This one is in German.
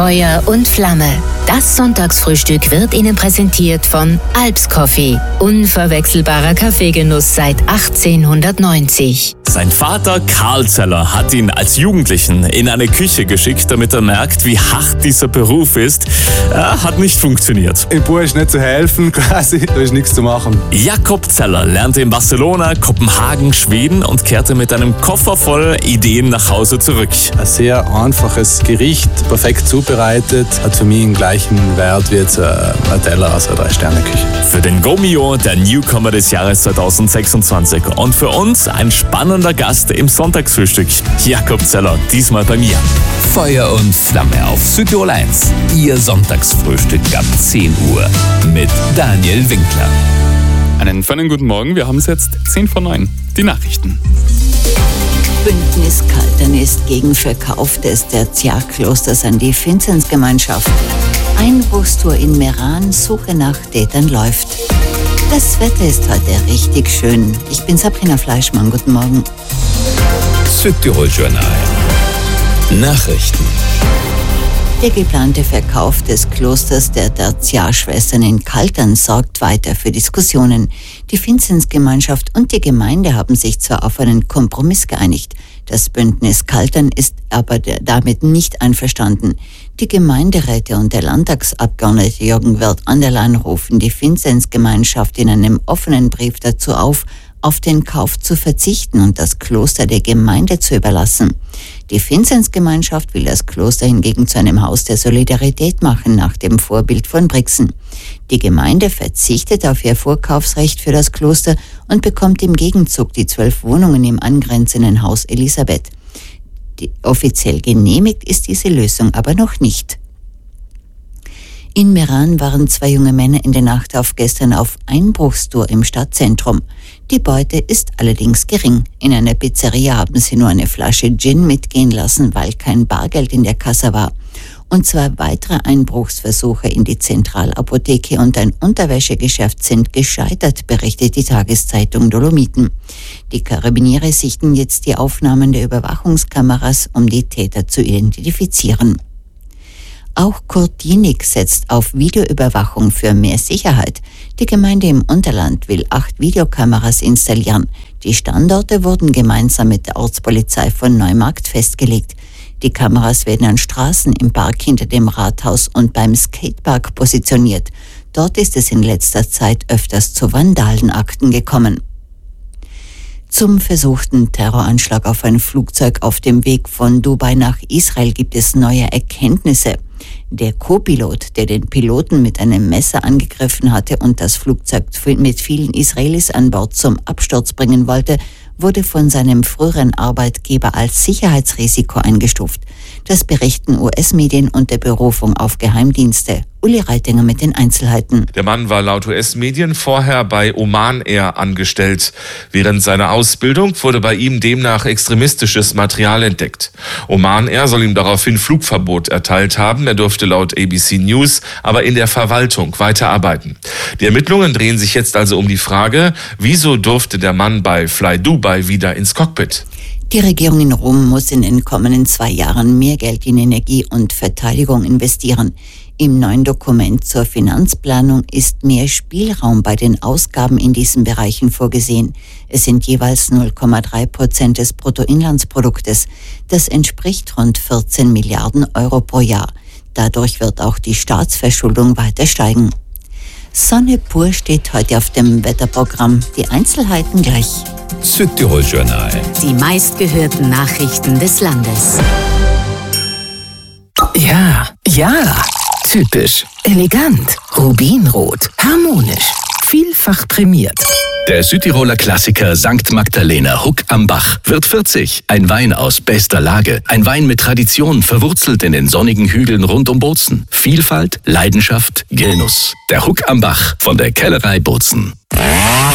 Feuer und Flamme. Das Sonntagsfrühstück wird Ihnen präsentiert von Alps Coffee. Unverwechselbarer Kaffeegenuss seit 1890. Sein Vater Karl Zeller hat ihn als Jugendlichen in eine Küche geschickt, damit er merkt, wie hart dieser Beruf ist. Hat nicht funktioniert. Im Bauer ist nicht zu helfen, quasi, da ist nichts zu machen. Jakob Zeller lernte in Barcelona, Kopenhagen, Schweden und kehrte mit einem Koffer voll Ideen nach Hause zurück. Ein sehr einfaches Gericht, perfekt zubereitet, hat für mich den gleichen Wert wie jetzt ein Teller aus einer 3-Sterne-Küche. Für den Gomio, der Newcomer des Jahres 2026. Und für uns ein spannender Gast im Sonntagsfrühstück. Jakob Zeller, diesmal bei mir. Feuer und Flamme auf Südtirol 1. Ihr Sonntagsfrühstück ab 10 Uhr mit Daniel Winkler. Einen feinen guten Morgen, wir haben es jetzt 10:09. Die Nachrichten. Bündnis Kaltern ist gegen Verkauf des Tertiarklosters an die Vinzenzgemeinschaft. Einbruchstour in Meran, Suche nach Tätern läuft. Das Wetter ist heute richtig schön. Ich bin Sabrina Fleischmann, guten Morgen. Südtirol Journal. Nachrichten. Der geplante Verkauf des Klosters der Tertiarschwestern in Kaltern sorgt weiter für Diskussionen. Die Vinzenzgemeinschaft und die Gemeinde haben sich zwar auf einen Kompromiss geeinigt. Das Bündnis Kaltern ist aber damit nicht einverstanden. Die Gemeinderäte und der Landtagsabgeordnete Jürgen Wirth-Anderlein rufen die Vinzenzgemeinschaft in einem offenen Brief dazu auf den Kauf zu verzichten und das Kloster der Gemeinde zu überlassen. Die Vinzenzgemeinschaft will das Kloster hingegen zu einem Haus der Solidarität machen, nach dem Vorbild von Brixen. Die Gemeinde verzichtet auf ihr Vorkaufsrecht für das Kloster und bekommt im Gegenzug die 12 Wohnungen im angrenzenden Haus Elisabeth. Offiziell genehmigt ist diese Lösung aber noch nicht. In Meran waren 2 junge Männer in der Nacht auf gestern auf Einbruchstour im Stadtzentrum. Die Beute ist allerdings gering. In einer Pizzeria haben sie nur eine Flasche Gin mitgehen lassen, weil kein Bargeld in der Kasse war. Und 2 weitere Einbruchsversuche in die Zentralapotheke und ein Unterwäschegeschäft sind gescheitert, berichtet die Tageszeitung Dolomiten. Die Karabiniere sichten jetzt die Aufnahmen der Überwachungskameras, um die Täter zu identifizieren. Auch Kurt Dienig setzt auf Videoüberwachung für mehr Sicherheit. Die Gemeinde im Unterland will 8 Videokameras installieren. Die Standorte wurden gemeinsam mit der Ortspolizei von Neumarkt festgelegt. Die Kameras werden an Straßen, im Park hinter dem Rathaus und beim Skatepark positioniert. Dort ist es in letzter Zeit öfters zu Vandalenakten gekommen. Zum versuchten Terroranschlag auf ein Flugzeug auf dem Weg von Dubai nach Israel gibt es neue Erkenntnisse. Der Co-Pilot, der den Piloten mit einem Messer angegriffen hatte und das Flugzeug mit vielen Israelis an Bord zum Absturz bringen wollte, wurde von seinem früheren Arbeitgeber als Sicherheitsrisiko eingestuft. Das berichten US-Medien unter Berufung auf Geheimdienste. Uli Reitinger mit den Einzelheiten. Der Mann war laut US-Medien vorher bei Oman Air angestellt. Während seiner Ausbildung wurde bei ihm demnach extremistisches Material entdeckt. Oman Air soll ihm daraufhin Flugverbot erteilt haben. Er durfte laut ABC News aber in der Verwaltung weiterarbeiten. Die Ermittlungen drehen sich jetzt also um die Frage, wieso durfte der Mann bei Fly Dubai wieder ins Cockpit? Die Regierung in Rom muss in den kommenden 2 Jahren mehr Geld in Energie und Verteidigung investieren. Im neuen Dokument zur Finanzplanung ist mehr Spielraum bei den Ausgaben in diesen Bereichen vorgesehen. Es sind jeweils 0,3% des Bruttoinlandsproduktes. Das entspricht rund 14 Milliarden Euro pro Jahr. Dadurch wird auch die Staatsverschuldung weiter steigen. Sonne pur steht heute auf dem Wetterprogramm. Die Einzelheiten gleich. Südtirol Journal. Die meistgehörten Nachrichten des Landes. Ja. Typisch. Elegant. Rubinrot. Harmonisch. Vielfach prämiert. Der Südtiroler Klassiker St. Magdalena Huck am Bach wird 40. Ein Wein aus bester Lage. Ein Wein mit Tradition, verwurzelt in den sonnigen Hügeln rund um Bozen. Vielfalt, Leidenschaft, Genuss. Der Huck am Bach von der Kellerei Bozen.